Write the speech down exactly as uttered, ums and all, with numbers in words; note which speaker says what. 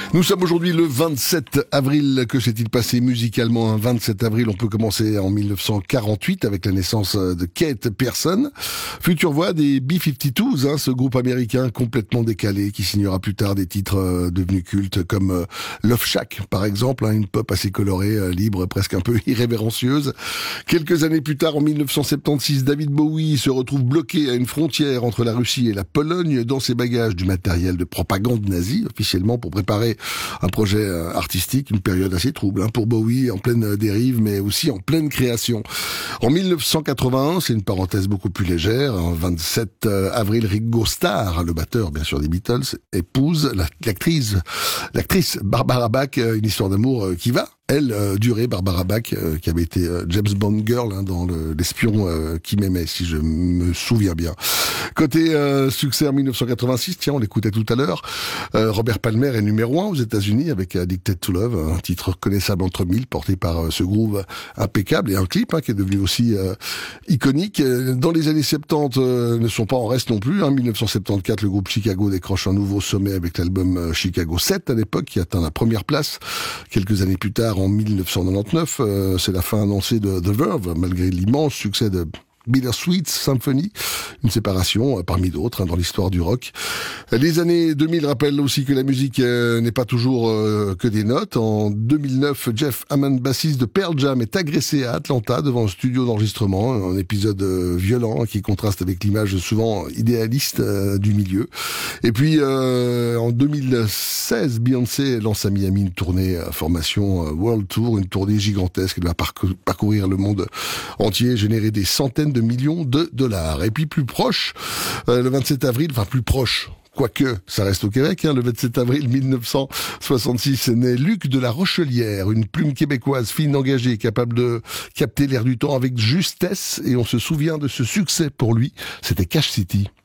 Speaker 1: Nous sommes aujourd'hui le vingt-sept avril. Que s'est-il passé musicalement un vingt-sept avril? On peut commencer en mille neuf cent quarante-huit avec la naissance de Keith Pearson, future voix des B cinquante-deux, hein, ce groupe américain complètement décalé qui signera plus tard des titres euh, devenus cultes comme euh, Love Shack par exemple, hein, une pop assez colorée, euh, libre, presque un peu irrévérencieuse. Quelques années plus tard, en mille neuf cent soixante-seize, David Bowie se retrouve bloqué à une frontière entre la Russie et la Pologne. Dans ses bagages du matériel de propagande nazie, officiellement pour préparer un projet artistique, une période assez trouble hein, pour Bowie, en pleine dérive, mais aussi en pleine création. En mille neuf cent quatre-vingt-un, c'est une parenthèse beaucoup plus légère, en vingt-sept avril, Ringo Starr, le batteur bien sûr des Beatles, épouse l'actrice, l'actrice Barbara Bach, une histoire d'amour qui va elle, euh, durer, Barbara Bach, euh, qui avait été euh, James Bond Girl hein, dans le, l'espion euh, qui m'aimait, si je me souviens bien. Côté euh, succès en mille neuf cent quatre-vingt-six, tiens, on l'écoutait tout à l'heure, euh, Robert Palmer est numéro un aux États-Unis avec Addicted to Love, un titre reconnaissable entre mille, porté par euh, ce groove impeccable, et un clip hein, qui est devenu aussi euh, iconique. Dans les années soixante-dix, euh, ne sont pas en reste non plus. Hein. mille neuf cent soixante-quatorze, le groupe Chicago décroche un nouveau sommet avec l'album euh, Chicago sept à l'époque, qui atteint la première place. Quelques années plus tard, en mille neuf cent quatre-vingt-dix-neuf, euh, c'est la fin annoncée de The Verve, malgré l'immense succès de Bittersweet Symphony, une séparation euh, parmi d'autres hein, dans l'histoire du rock. Les années deux mille rappellent aussi que la musique euh, n'est pas toujours euh, que des notes. En deux mille neuf, Jeff Hammond, bassiste de Pearl Jam, est agressé à Atlanta devant un studio d'enregistrement, un épisode euh, violent qui contraste avec l'image souvent idéaliste euh, du milieu. Et puis euh, en deux mille seize, Beyoncé lance à Miami une tournée à formation euh, World Tour, une tournée gigantesque. Elle va parcou- parcourir le monde entier, générer des centaines de millions de dollars. Et puis plus proche, euh, le vingt-sept avril, enfin plus proche, quoique ça reste au Québec, hein, le vingt-sept avril mille neuf cent soixante-six, naît Luc de la Rochelière, une plume québécoise fine, engagée, capable de capter l'air du temps avec justesse, et on se souvient de ce succès pour lui, c'était Cash City.